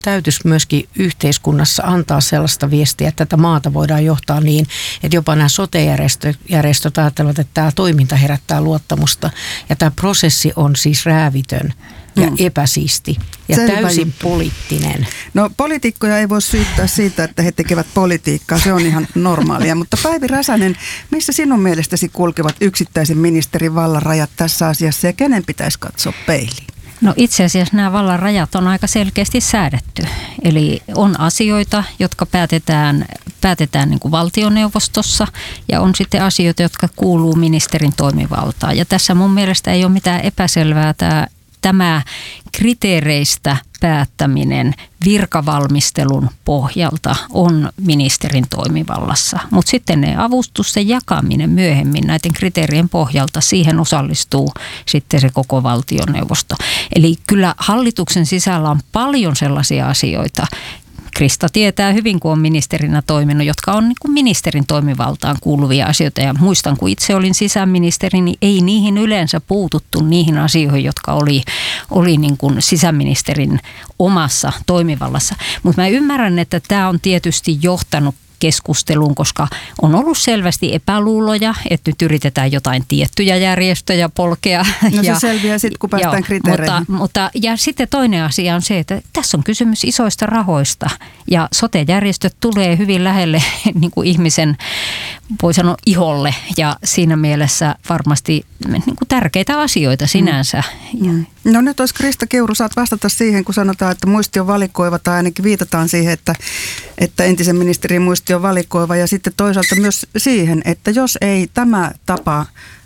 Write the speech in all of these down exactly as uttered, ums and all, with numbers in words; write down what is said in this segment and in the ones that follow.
täytyisi myöskin yhteiskunnassa antaa sellaista viestiä, että tätä maata voidaan johtaa niin, että jopa nämä sote-järjestöt ajattelevat, että tämä toiminta herättää luottamusta ja tämä prosessi on siis räävitön ja mm. epäsiisti ja Selvä täysin juttu. Poliittinen. No poliitikkoja ei voi syyttää siitä, että he tekevät politiikkaa, se on ihan normaalia, mutta Päivi Räsänen, missä sinun mielestäsi kulkevat yksittäisen ministerin vallan rajat tässä asiassa ja kenen pitäisi katsoa peiliin? No itse asiassa nämä vallan rajat on aika selkeästi säädetty. Eli on asioita, jotka päätetään, päätetään niin kuin valtioneuvostossa ja on sitten asioita, jotka kuuluu ministerin toimivaltaan. Ja tässä mun mielestä ei ole mitään epäselvää tämä, tämä kriteereistä päättäminen virkavalmistelun pohjalta on ministerin toimivallassa. Mutta sitten ne avustusten jakaminen myöhemmin näiden kriteerien pohjalta, siihen osallistuu sitten se koko valtioneuvosto. Eli kyllä hallituksen sisällä on paljon sellaisia asioita, Krista tietää hyvin, kun on ministerinä toiminut, jotka on niin kuin ministerin toimivaltaan kuuluvia asioita. Ja muistan, kun itse olin sisäministeri, niin ei niihin yleensä puututtu niihin asioihin, jotka oli, oli niin kuin sisäministerin omassa toimivallassa. Mutta mä ymmärrän, että tämä on tietysti johtanut keskusteluun, koska on ollut selvästi epäluuloja, että nyt yritetään jotain tiettyjä järjestöjä polkea. No ja, se selviää sitten, kun päästään joo, kriteereihin. Mutta, mutta, ja sitten toinen asia on se, että tässä on kysymys isoista rahoista ja sote-järjestöt tulee hyvin lähelle niin kuin ihmisen, voi sanoa, iholle ja siinä mielessä varmasti niin kuin tärkeitä asioita sinänsä. Mm. No nyt olisi Krista Kiuru, saat vastata siihen, kun sanotaan, että muisti on valikoiva tai ainakin viitataan siihen, että, että entisen ministerin muisti on valikoiva ja sitten toisaalta myös siihen, että jos ei tämä tapa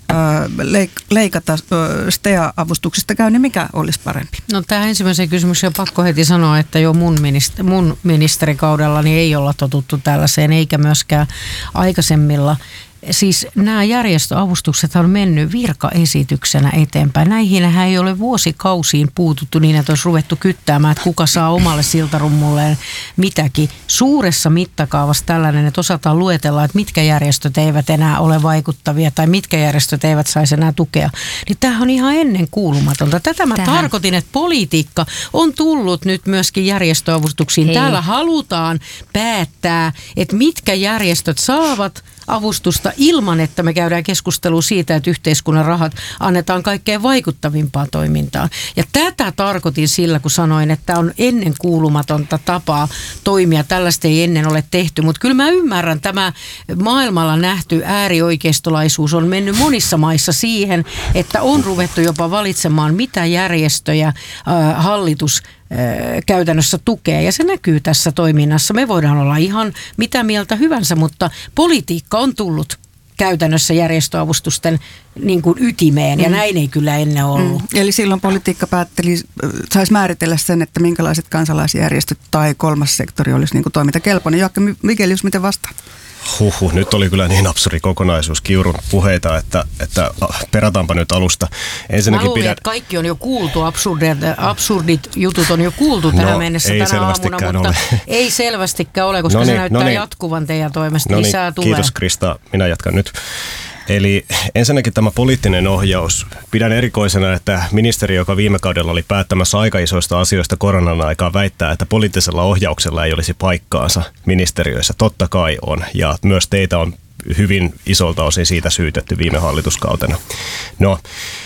leikata S T E A-avustuksista käy, niin mikä olisi parempi? No tähän ensimmäiseen kysymykseen on pakko heti sanoa, että jo mun, minister, mun ministerikaudellani ei olla totuttu tällaiseen, eikä myöskään aikaisemmilla. Siis nämä järjestöavustukset on mennyt virkaesityksenä eteenpäin. Näihinhän ei ole vuosikausiin puututtu niin, että olisi ruvettu kyttäämään, että kuka saa omalle siltarummulleen mitäkin. Suuressa mittakaavassa tällainen, että osataan luetella, että mitkä järjestöt eivät enää ole vaikuttavia tai mitkä järjestöt eivät saisi enää tukea. Niin tämähän on ihan ennen kuulumatonta. Tätä mä Tähän. tarkoitin, että politiikka on tullut nyt myöskin järjestöavustuksiin. Hei. Täällä halutaan päättää, että mitkä järjestöt saavat avustusta ilman, että me käydään keskustelua siitä, että yhteiskunnan rahat annetaan kaikkein vaikuttavimpaan toimintaan. Ja tätä tarkoitin sillä, kun sanoin, että on ennen kuulumatonta tapaa toimia. Tällaista ei ennen ole tehty, mutta kyllä mä ymmärrän, tämä maailmalla nähty äärioikeistolaisuus on mennyt monissa maissa siihen, että on ruvettu jopa valitsemaan, mitä järjestöjä äh, hallitus käytännössä tukee ja se näkyy tässä toiminnassa. Me voidaan olla ihan mitä mieltä hyvänsä, mutta politiikka on tullut käytännössä järjestöavustusten niin kuin ytimeen ja mm. näin ei kyllä ennen ollut. Mm. Eli silloin politiikka päätteli, saisi määritellä sen, että minkälaiset kansalaisjärjestöt tai kolmas sektori olisi niin kuin toimintakelpoinen. Jaakko Vigelius, miten vastaat? Huhhuh, nyt oli kyllä niin absurdi kokonaisuus Kiurun puheita, että, että perataanpa nyt alusta. Ensinnäkin Mä luulin, pidän... että kaikki on jo kuultu, absurdit, absurdit jutut on jo kuultu tähän no, mennessä tänä aamuna, mutta ole. ei selvästikään ole, koska no niin, se näyttää no niin. jatkuvan teidän toimesta. No Lisää niin, tulee. Kiitos Krista, minä jatkan nyt. Eli ensinnäkin tämä poliittinen ohjaus. Pidän erikoisena, että ministeri, joka viime kaudella oli päättämässä aika isoista asioista koronan aikaa, väittää, että poliittisella ohjauksella ei olisi paikkaansa ministeriöissä. Totta kai on, ja myös teitä on hyvin isolta osin siitä syytetty viime hallituskautena. No,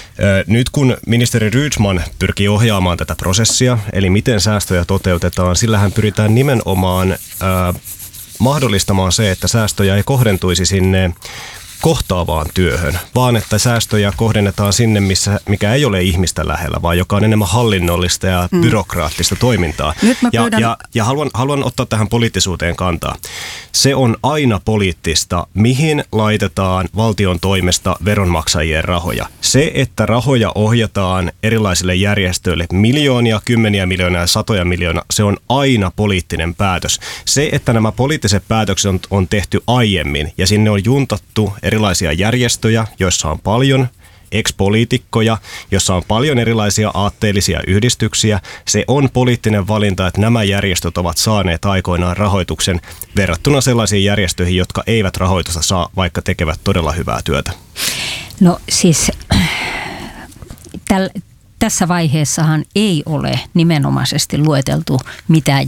nyt kun ministeri Rydman pyrkii ohjaamaan tätä prosessia, eli miten säästöjä toteutetaan, sillähän pyritään nimenomaan äh, mahdollistamaan se, että säästöjä ei kohdentuisi sinne kohtaavaan työhön, vaan että säästöjä kohdennetaan sinne, missä, mikä ei ole ihmistä lähellä, vaan joka on enemmän hallinnollista ja mm. byrokraattista toimintaa. Ja, ja, ja haluan, haluan ottaa tähän poliittisuuteen kantaa. Se on aina poliittista, mihin laitetaan valtion toimesta veronmaksajien rahoja. Se, että rahoja ohjataan erilaisille järjestöille miljoonia, kymmeniä miljoonia ja satoja miljoonaa, se on aina poliittinen päätös. Se, että nämä poliittiset päätökset on, on tehty aiemmin ja sinne on juntattu erilaisia järjestöjä, joissa on paljon ex-poliitikkoja, jossa on paljon erilaisia aatteellisia yhdistyksiä. Se on poliittinen valinta, että nämä järjestöt ovat saaneet aikoinaan rahoituksen verrattuna sellaisiin järjestöihin, jotka eivät rahoitusta saa, vaikka tekevät todella hyvää työtä. No siis täl, tässä vaiheessahan ei ole nimenomaisesti lueteltu mitään